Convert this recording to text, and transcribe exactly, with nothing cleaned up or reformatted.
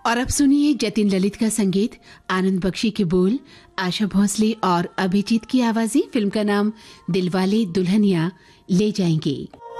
और अब सुनिए जतिन ललित का संगीत, आनंद बख्शी के बोल, आशा भोसले और अभिजीत की आवाजें। फिल्म का नाम दिलवाले दुल्हनिया ले जाएंगे।